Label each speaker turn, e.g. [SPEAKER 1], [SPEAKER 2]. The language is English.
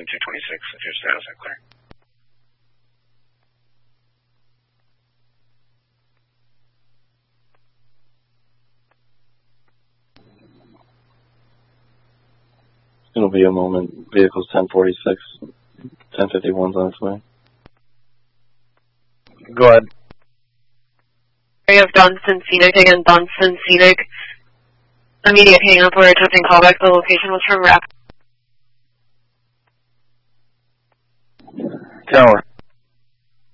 [SPEAKER 1] 226, if your status is clear.
[SPEAKER 2] It'll be a moment. Vehicle's 1046. 1051's on its way.
[SPEAKER 3] Go ahead.
[SPEAKER 4] Area of Dunston Scenic, again, Dunston Scenic. Immediate hang up or attempting callback. The location was from RAP.
[SPEAKER 3] Tower.